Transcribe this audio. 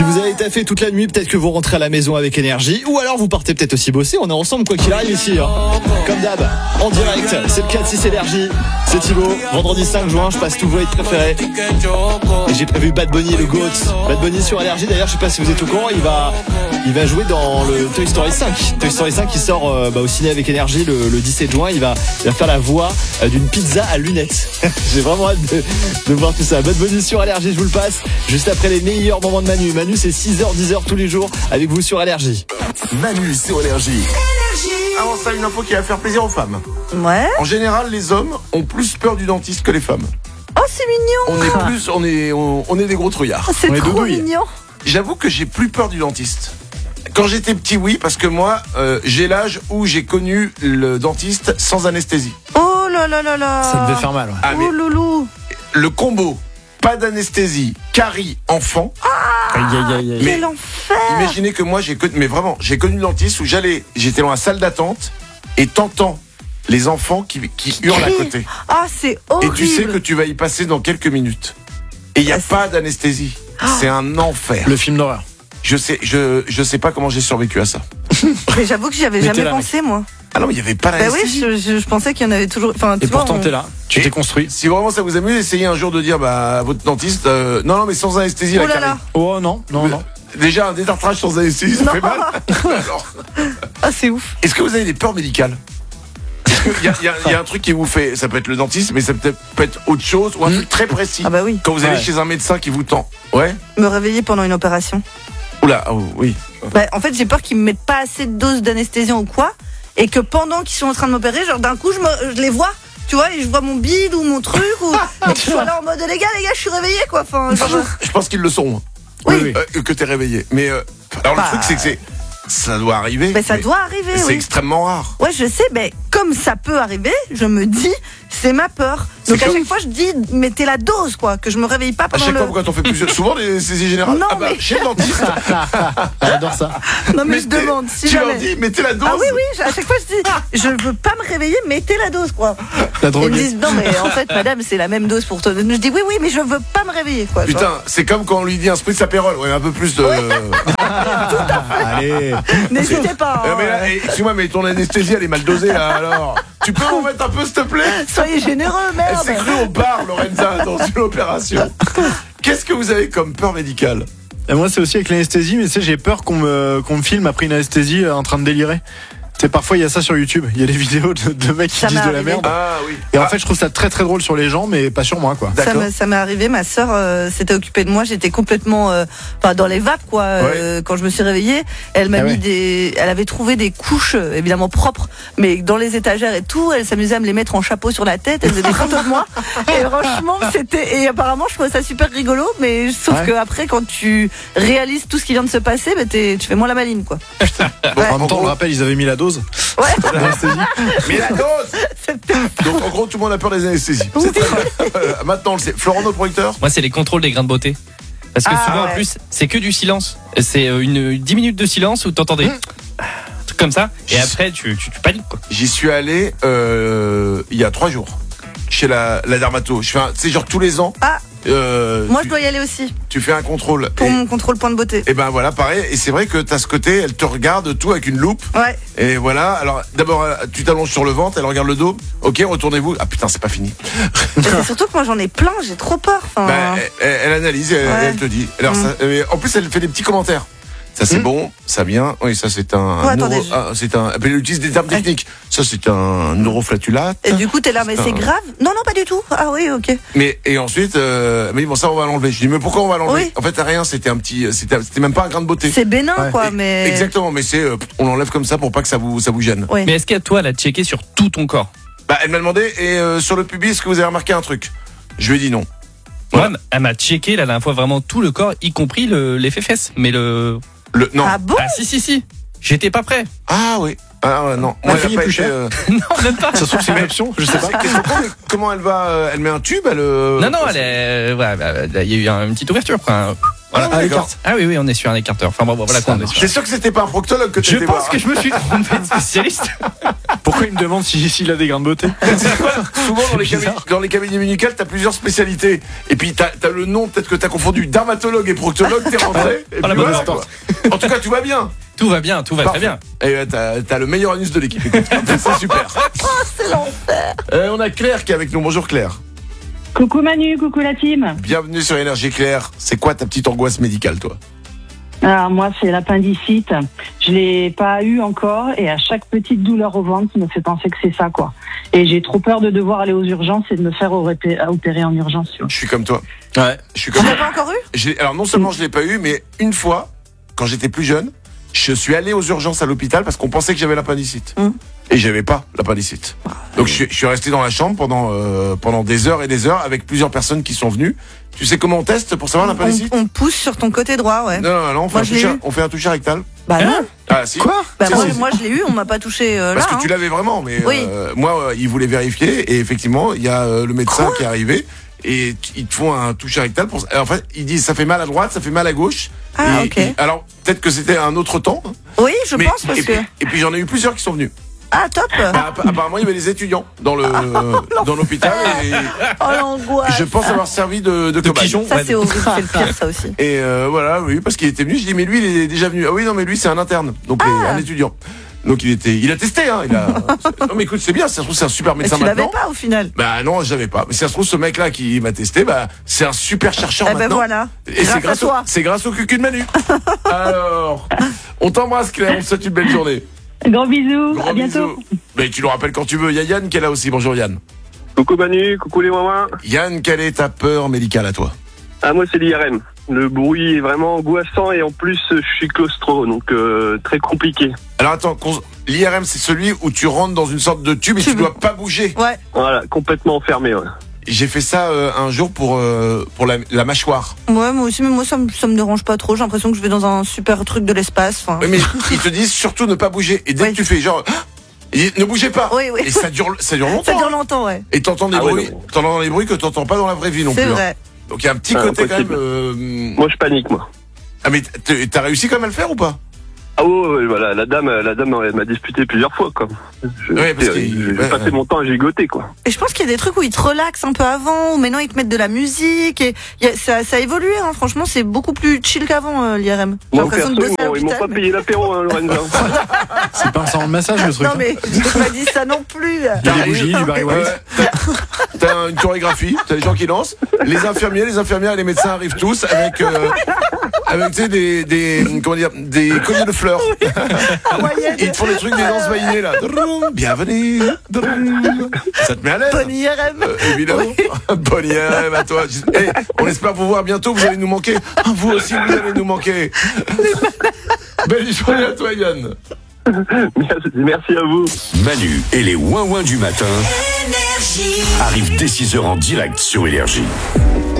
Si vous avez taffé toute la nuit, peut-être que vous rentrez à la maison avec énergie, ou alors vous partez peut-être aussi bosser. On est ensemble quoi qu'il arrive ici, hein. Comme d'hab, en direct. C'est le 4-6 énergie. C'est Thibaut. Vendredi 5 juin, je passe tous vos hits préférés. Et j'ai prévu Bad Bunny, le GOAT. Bad Bunny sur énergie. D'ailleurs, je sais pas si vous êtes au courant, il va jouer dans le Toy Story 5. Toy Story 5 qui sort au ciné avec énergie le 17 juin. Il va faire la voix d'une pizza à lunettes. J'ai vraiment hâte de voir tout ça. Bad Bunny sur énergie, je vous le passe. Juste après les meilleurs moments de Manu. Manu, c'est 6h, 10h tous les jours avec vous sur énergie. Manu sur énergie. Avant ça, une info qui va faire plaisir aux femmes. Ouais. En général, les hommes ont plus peur du dentiste que les femmes. Oh, c'est mignon. On est des gros trouillards. Oh, c'est trop mignon. J'avoue que j'ai plus peur du dentiste. Quand j'étais petit, oui, parce que moi, j'ai l'âge où j'ai connu le dentiste sans anesthésie. Oh là là là là. Ça devait faire mal. Ouais. Ah, oh loulou. Le combo, pas d'anesthésie, carie, enfant. Quel enfer. Imaginez que moi, j'ai connu le dentiste où j'étais dans la salle d'attente et t'entends les enfants qui hurlent à côté. Ah, c'est horrible. Et tu sais que tu vas y passer dans quelques minutes. Et il n'y a pas d'anesthésie. C'est un enfer. Le film d'horreur. Je sais pas comment j'ai survécu à ça. Mais j'avoue que j'y avais jamais pensé, moi. Ah non, mais il n'y avait pas Bah d'anesthésie. oui, je pensais qu'il y en avait toujours. Enfin, et pourtant, t'es là. Tu t'es construit. Si vraiment ça vous amuse, essayez un jour de dire à votre dentiste, non, mais sans anesthésie, oh la là carie. là. Oh non. Déjà, un détartrage sans anesthésie, ça fait mal. Alors, ah, c'est ouf. est-ce que vous avez des peurs médicales? Il y a un truc qui vous fait, ça peut être le dentiste, mais ça peut être autre chose ou un truc très précis. Ah bah oui. Quand vous allez chez un médecin qui vous tend. Ouais. Me réveiller pendant une opération. Oula, oh, oui. Bah, en fait, j'ai peur qu'ils me mettent pas assez de doses d'anesthésie ou quoi, et que pendant qu'ils sont en train de m'opérer, genre d'un coup, je les vois. Tu vois, et je vois mon bide ou mon truc, ou je suis là en mode les gars, je suis réveillé quoi. Enfin, je pense qu'ils le sont. Oui. Que t'es réveillé. Mais alors le truc, c'est que ça doit arriver. Mais ça doit arriver. C'est oui. extrêmement rare. Ouais, je sais, mais comme ça peut arriver, je me dis, c'est ma peur. Donc à chaque fois, je dis, mettez la dose, quoi, que je me réveille pas pendant à chaque fois, quand on fait plusieurs, souvent des saisies générales. Non, mais chez le dentiste. J'adore ça. Non, mais je demande si tu jamais. leur dis, mettez la dose. Ah oui, à chaque fois, je dis, je veux pas me réveiller, mettez la dose, quoi. La drogue. Ils me disent, non, mais en fait, madame, c'est la même dose pour toi. Je dis, oui, mais je veux pas me réveiller, quoi. Putain, genre. c'est comme quand on lui dit un spritz apérol. Ouais, un peu plus de. Allez. N'hésitez pas. Mais là, excuse-moi, mais ton anesthésie, elle est mal dosée, là, alors. Tu peux en mettre un peu, s'il te plaît? Soyez généreux, merde. Elle s'est crue au bar, Lorenza, dans une opération. Qu'est-ce que vous avez comme peur médicale? Et moi, c'est aussi avec l'anesthésie, mais tu sais, j'ai peur qu'on me filme après une anesthésie en train de délirer. Tu sais, parfois, il y a ça sur YouTube. Il y a des vidéos de mecs qui disent de la merde. Ah oui. Et en fait, je trouve ça très très drôle sur les gens, mais pas sur moi, quoi. Ça m'est arrivé, ma sœur s'était occupée de moi, j'étais complètement dans les vapes, quoi. Quand je me suis réveillée, elle m'a elle avait trouvé des couches évidemment propres, mais dans les étagères et tout, elle s'amusait à me les mettre en chapeau sur la tête, elle faisait des photos de moi. Et franchement, et apparemment, je trouvais ça super rigolo, mais sauf que après, quand tu réalises tout ce qui vient de se passer, bah, tu fais moins la maline, quoi. Bon, en même temps, on le rappelle, ils avaient mis la dose. Ouais. Mais la dose. Donc en gros, tout le monde a peur des anesthésies. C'est très... Maintenant, on le sait. Florent, notre producteur. Moi, c'est les contrôles des grains de beauté. Parce que souvent, en plus, c'est que du silence. C'est 10 minutes de silence où t'entends des trucs comme ça. Et après, tu paniques, quoi. J'y suis allé il y a 3 jours chez la dermato. Je fais tu sais, genre tous les ans. Moi, je dois y aller aussi. Tu fais un contrôle. Pour mon contrôle point de beauté. Et ben voilà, pareil. Et c'est vrai que t'as ce côté, elle te regarde tout avec une loupe. Ouais. Et voilà. Alors d'abord, tu t'allonges sur le ventre, elle regarde le dos. Ok, retournez-vous. Ah putain, c'est pas fini. C'est surtout que moi j'en ai plein, j'ai trop peur. Elle analyse, elle te dit. Alors, en plus, elle fait des petits commentaires. Ça c'est bon, ça vient. Oui, ça c'est elle utilise des termes techniques. Ça c'est un neuroflatulate. Et du coup t'es là, mais c'est grave? Non, pas du tout. Ah oui, ok. Et ensuite, mais bon, ça on va l'enlever. Je dis mais pourquoi on va l'enlever? Oui. En fait, rien. C'était même pas un grain de beauté. C'est bénin, quoi, mais. Exactement, mais on l'enlève comme ça pour pas que ça vous gêne. Oui. Mais est-ce qu'à toi, elle a checké sur tout ton corps? Bah, elle m'a demandé sur le pubis, est-ce que vous avez remarqué un truc? Je lui ai dit non. Voilà. Ouais, elle m'a checké la dernière fois vraiment tout le corps, y compris l'effet fesses. Mais non. Ah bon? Ah si. J'étais pas prêt. Ah oui. Ah ouais, non. Moi, elle a pas été. Non, même pas. Ça se trouve c'est une option, je sais pas. Comment elle va? Elle met un tube, Non, elle est. Il y a eu une petite ouverture, quoi. Voilà. Ah oui, on est sur un écarteur. Enfin bon, voilà quoi. C'est sûr que c'était pas un proctologue que tu étais voir. Je pense que je me suis trompé de spécialiste. Pourquoi il me demande s'il a des grains de beauté? Souvent dans les cabinets médicales, t'as plusieurs spécialités. Et puis t'as le nom, peut-être que t'as confondu dermatologue et proctologue, t'es rentré. Et puis voilà, quoi. En tout cas, tout va bien. Tout va bien, tout va très bien. Et t'as le meilleur anus de l'équipe. C'est super. C'est l'enfer. On a Claire qui est avec nous. Bonjour Claire. Coucou Manu, coucou la team. Bienvenue sur Énergie. Claire. C'est quoi ta petite angoisse médicale, toi? Alors moi c'est l'appendicite, je l'ai pas eu encore et à chaque petite douleur au ventre me fait penser que c'est ça quoi. Et j'ai trop peur de devoir aller aux urgences et de me faire opérer en urgence. Je suis comme toi. Ouais. Je suis comme Tu l'as pas encore eu? Alors non seulement je l'ai pas eu, mais une fois, quand j'étais plus jeune, je suis allé aux urgences à l'hôpital parce qu'on pensait que j'avais l'appendicite. Et j'avais pas l'appendicite. Donc je suis resté dans la chambre pendant des heures et des heures avec plusieurs personnes qui sont venues. Tu sais comment on teste pour savoir l'appendicite? On pousse sur ton côté droit, ouais. Non, on fait un toucher rectal. Bah non. Ah si. Quoi? Bah Si. moi je l'ai eu, on m'a pas touché Parce là. que tu l'avais vraiment, mais Oui. moi, ils voulaient vérifier et effectivement, il y a le médecin qui est arrivé et ils te font un toucher rectal. En fait, ils disent ça fait mal à droite, ça fait mal à gauche. Ah, ok. Alors peut-être que c'était un autre temps. Oui, je pense parce que. Et puis j'en ai eu plusieurs qui sont venus. Ah top. Apparemment, il y avait des étudiants dans l'hôpital et Oh l'angoisse. je pense avoir servi de cobaye. pigeon. Ça c'est horrible, c'est le pire ça aussi. Et voilà, oui, parce qu'il était venu. Je dis mais lui, il est déjà venu. Ah oui, non, mais lui, c'est un interne, donc un étudiant. Donc il a testé, hein. Non mais écoute, c'est bien. Ça se trouve, c'est un super Mais médecin tu l'avais maintenant. pas au final. Bah non, je l'avais pas. Mais si ça se trouve, ce mec-là qui m'a testé, bah c'est un super chercheur Eh ben maintenant. voilà. Et c'est grâce au cucu de Manu. Alors, on t'embrasse Claire, on te souhaite une belle journée. Gros bisous, Gros à bientôt. bisous. Mais tu le rappelles quand tu veux. Il y a Yann qui est là aussi. Bonjour Yann. Coucou Manu, coucou les mamans. Yann, quelle est ta peur médicale à toi? Ah moi c'est l'IRM. Le bruit est vraiment angoissant et en plus je suis claustro, donc très compliqué. Alors attends, l'IRM c'est celui où tu rentres dans une sorte de tube et tu dois pas bouger. Ouais. Voilà, complètement enfermé. Ouais. J'ai fait ça un jour pour la mâchoire. Ouais, moi aussi, mais moi ça me dérange pas trop. J'ai l'impression que je vais dans un super truc de l'espace. Enfin. Oui, mais ils te disent surtout ne pas bouger. Et dès que tu fais genre, ne bougez pas. Oui. Et ça dure longtemps. Ça dure longtemps, ouais. Et t'entends des bruits, non. t'entends des bruits que t'entends pas dans la vraie vie non plus. C'est vrai. Hein. Donc il y a un petit côté impossible. quand même. Moi je panique moi. Ah mais t'as réussi quand même à le faire ou pas? Ah ouais, voilà, la dame elle m'a disputé plusieurs fois quoi. Ouais, parce que J'ai passé mon temps à gigoter quoi. Et je pense qu'il y a des trucs où ils te relaxent un peu avant, ou maintenant ils te mettent de la musique. Et ça a évolué, hein. Franchement, c'est beaucoup plus chill qu'avant l'IRM. J'ai Moi l'impression de perso, bosser à ils m'ont pas l'hôpital. payé l'apéro, hein, Lorenzo. C'est pas un salon de massage le truc. Non mais je t'ai pas dit ça non plus. Il y a des bougies, du Barry White. T'as une chorégraphie, t'as des gens qui dansent. Les infirmières et les médecins arrivent tous avec tu sais des colliers de fleurs. Et ils te font des trucs, des danses vaillées là. Bienvenue. Ça te met à l'aise? Bonne IRM. Évidemment. Bonne IRM à toi. On espère vous voir bientôt. Vous allez nous manquer. Vous aussi, vous allez nous manquer. Belle journée à toi, Yann. Merci à vous. Manu et les ouin-ouin du matin arrivent dès 6h en direct sur Énergie.